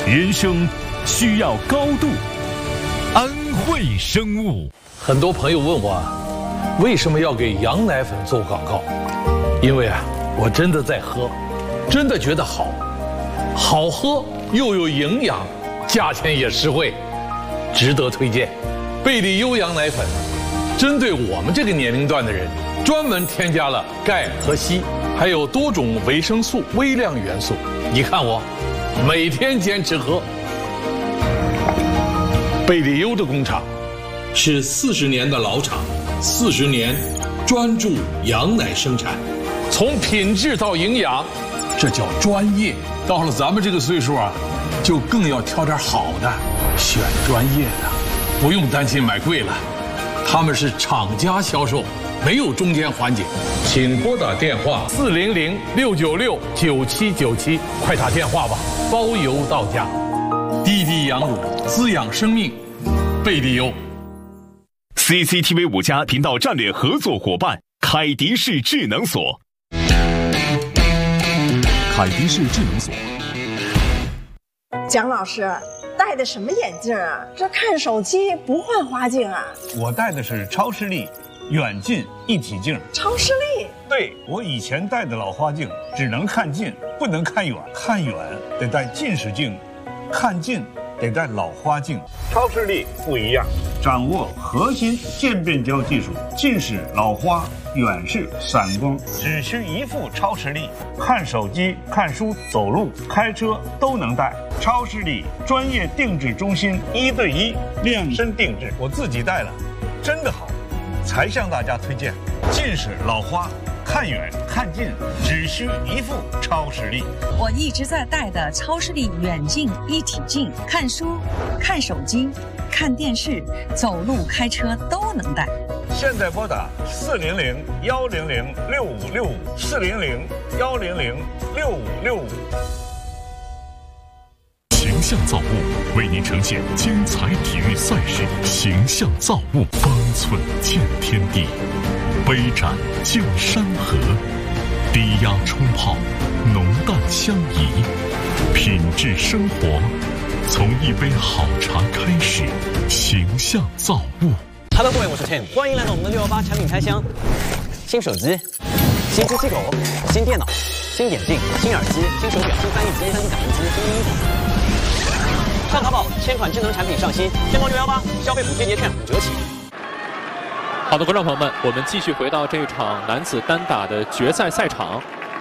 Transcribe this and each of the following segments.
人生需要高度。安慧生物。 很多朋友问我为什么要给羊奶粉做广告？因为我真的在喝，真的觉得好，好喝又有营养，价钱也实惠，值得推荐。贝里优羊奶粉，针对我们这个年龄段的人，专门添加了钙和硒，还有多种维生素、微量元素。你看我，每天坚持喝。贝里优的工厂是40年的老厂，40年专注羊奶生产，从品质到营养，这叫专业。到了咱们这个岁数就更要挑点好的，选专业的，不用担心买贵了。他们是厂家销售，没有中间环节。请拨打电话400-696-9797，快打电话吧，包邮到家。滴滴羊乳，滋养生命，贝里优。 CCTV 5家频道战略合作伙伴凯迪仕智能锁。凯迪仕智能锁。 蒋老师戴的什么眼镜啊？这看手机不换花镜啊？ 我戴的是超视力远近一体镜。 超视力？ 对，我以前戴的老花镜只能看近，不能看远，看远得戴近视镜，看近得戴老花镜。超视力不一样，掌握核心渐变焦技术，近视、老花、远视、散光，只需一副超视力，看手机、看书、走路、开车都能戴。超视力专业定制中心，1对1量身定制，我自己戴了，真的好，才向大家推荐。近视、老花，看远看近只需一副超视力。 我一直在戴的超视力远近一体镜，看书、看手机、看电视、走路、开车都能戴。 现在拨打400-100-6565，400-100-6565。 形象造物为您呈现精彩体育赛事，形象造物，方寸见天地，杯盏见山河，低压冲泡，浓淡相宜，品质生活从一杯好茶开始。形象造物。 Hello， 各位，我是 Tim， 欢迎来到我们的618产品开箱。新手机、新机器狗、新电脑、新眼镜、新耳机、新手表、新翻译机、新打印机、新衣服。上淘宝，1000款智能产品上新，天猫618消费补贴节券5折起。 好的，观众朋友们，我们继续回到这一场男子单打的决赛赛场。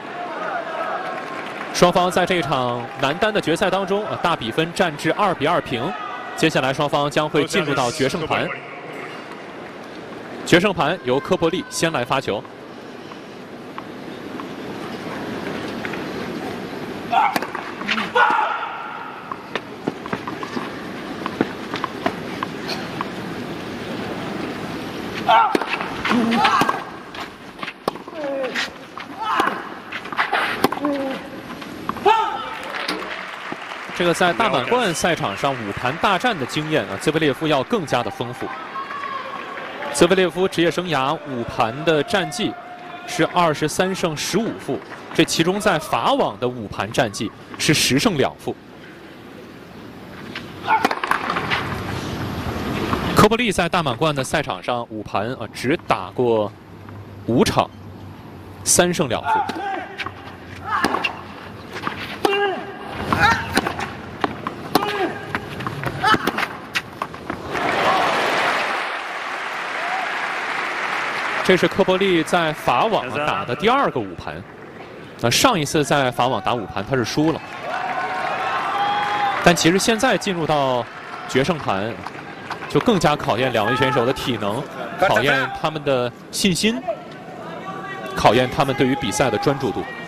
双方在这一场男单的决赛当中，大比分战至2-2平。接下来双方将会进入到决胜盘。决胜盘由科波利先来发球。这个在大满贯赛场上五盘大战的经验兹维列夫要更加的丰富。兹维列夫职业生涯五盘的战绩是23胜15负，这其中在法网的五盘战绩是10胜2负。科波利在大满贯的赛场上五盘只打过5场，3胜2负。这是科波利在法网打的第2个五盘，上一次在法网打五盘他是输了，但其实现在进入到决胜盘，就更加考验两位选手的体能，考验他们的信心，考验他们对于比赛的专注度。